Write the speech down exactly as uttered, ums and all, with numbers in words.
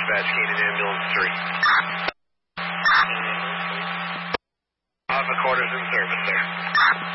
dispatch, Canaan Ambulance three. Alpha quarters in service there.